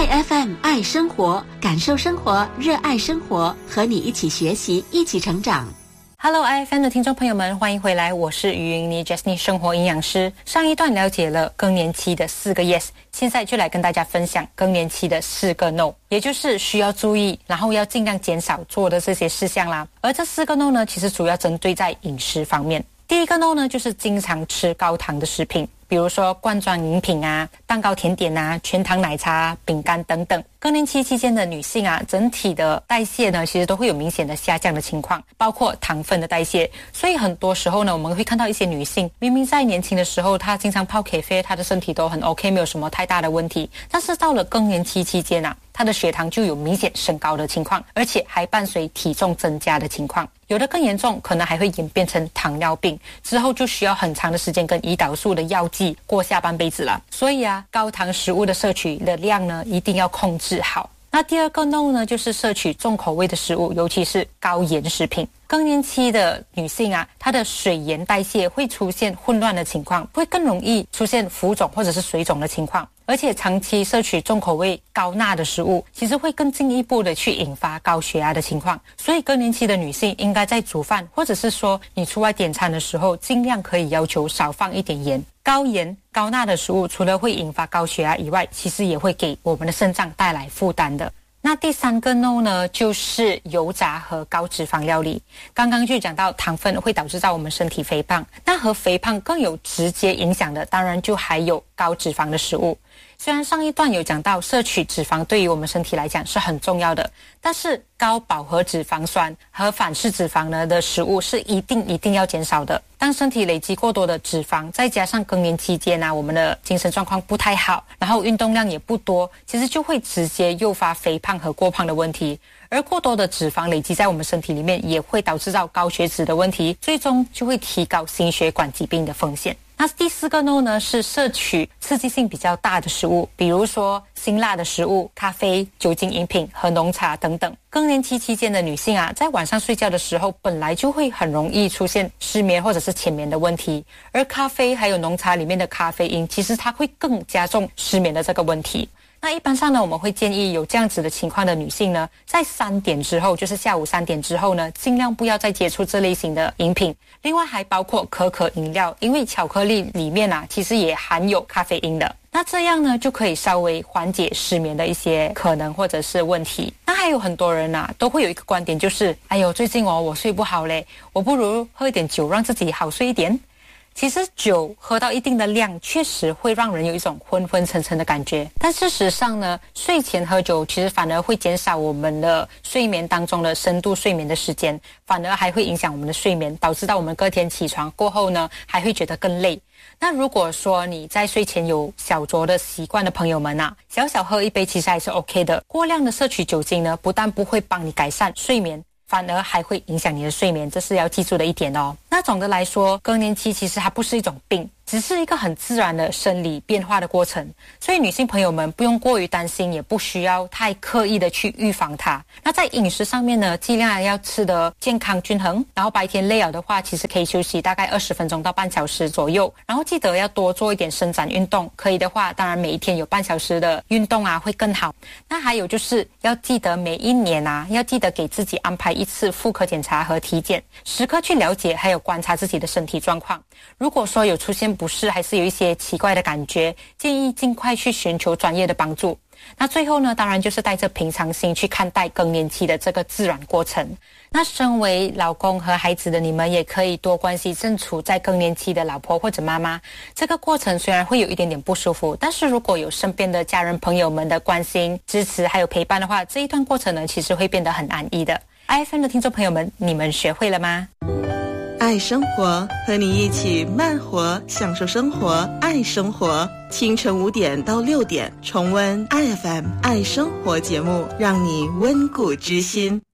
爱 FM 爱生活，感受生活，热爱生活，和你一起学习，一起成长。 Hello IFM 的听众朋友们，欢迎回来，我是于云妮 Jasmine 生活营养师。上一段了解了更年期的4个 yes， 现在就来跟大家分享更年期的4个 no， 也就是需要注意，然后要尽量减少做的这些事项啦。而这4个 no 呢，其实主要针对在饮食方面。第一个 no 呢，就是经常吃高糖的食品，比如说罐装饮品啊、蛋糕甜点啊、全糖奶茶、饼干等等。更年期期间的女性啊，整体的代谢呢，其实都会有明显的下降的情况，包括糖分的代谢。所以很多时候呢，我们会看到一些女性，明明在年轻的时候，她经常泡咖啡，她的身体都很 OK， 没有什么太大的问题。但是到了更年期期间啊，她的血糖就有明显升高的情况，而且还伴随体重增加的情况。有的更严重，可能还会演变成糖尿病，之后就需要很长的时间跟胰岛素的药剂过下半辈子了。所以啊，高糖食物的摄取的量呢，一定要控制好。那第二个 no 呢，就是摄取重口味的食物，尤其是高盐食品。更年期的女性啊，她的水盐代谢会出现混乱的情况，会更容易出现浮肿或者是水肿的情况。而且长期摄取重口味高钠的食物，其实会更进一步的去引发高血压的情况。所以更年期的女性应该在煮饭，或者是说你出外点餐的时候，尽量可以要求少放一点盐。高盐高钠的食物除了会引发高血压以外，其实也会给我们的肾脏带来负担的。那第3个 no 呢，就是油炸和高脂肪料理。刚刚就讲到糖分会导致到我们身体肥胖，那和肥胖更有直接影响的，当然就还有高脂肪的食物。虽然上一段有讲到摄取脂肪对于我们身体来讲是很重要的，但是高饱和脂肪酸和反式脂肪呢的食物是一定要减少的。当身体累积过多的脂肪，再加上更年期间啊，我们的精神状况不太好，然后运动量也不多，其实就会直接诱发肥胖和过胖的问题。而过多的脂肪累积在我们身体里面，也会导致到高血脂的问题，最终就会提高心血管疾病的风险。那第4个 no 呢，是摄取刺激性比较大的食物，比如说辛辣的食物、咖啡、酒精饮品和浓茶等等。更年期期间的女性啊，在晚上睡觉的时候，本来就会很容易出现失眠或者是浅眠的问题，而咖啡还有浓茶里面的咖啡因，其实它会更加重失眠的这个问题。那一般上呢，我们会建议有这样子的情况的女性呢，在3点之后，就是下午3点之后呢，尽量不要再接触这类型的饮品。另外还包括可可饮料，因为巧克力里面啊，其实也含有咖啡因的。那这样呢，就可以稍微缓解失眠的一些可能或者是问题。那还有很多人啊，都会有一个观点，就是哎呦，最近我睡不好嘞，我不如喝一点酒，让自己好睡一点。其实酒喝到一定的量，确实会让人有一种昏昏沉沉的感觉，但事实上呢，睡前喝酒其实反而会减少我们的睡眠当中的深度睡眠的时间，反而还会影响我们的睡眠，导致到我们隔天起床过后呢，还会觉得更累。那如果说你在睡前有小酌的习惯的朋友们啊，小小喝一杯其实还是 OK 的。过量的摄取酒精呢，不但不会帮你改善睡眠，反而还会影响你的睡眠，这是要记住的一点哦。那总的来说，更年期其实它不是一种病，只是一个很自然的生理变化的过程，所以女性朋友们不用过于担心，也不需要太刻意的去预防它。那在饮食上面呢，尽量要吃得健康均衡，然后白天累了的话，其实可以休息大概20分钟到半小时左右，然后记得要多做一点伸展运动，可以的话，当然每一天有半小时的运动啊会更好。那还有就是要记得每一年啊，要记得给自己安排1次妇科检查和体检，时刻去了解还有观察自己的身体状况。如果说有出现不适，还是有一些奇怪的感觉，建议尽快去寻求专业的帮助。那最后呢，当然就是带着平常心去看待更年期的这个自然过程。那身为老公和孩子的你们，也可以多关心正处在更年期的老婆或者妈妈。这个过程虽然会有一点点不舒服，但是如果有身边的家人朋友们的关心、支持还有陪伴的话，这一段过程呢，其实会变得很安逸的。IFM 的听众朋友们，你们学会了吗？ 爱生活，和你一起慢活，享受生活，爱生活。清晨5点到6点，重温 IFM 爱生活节目，让你温故知新。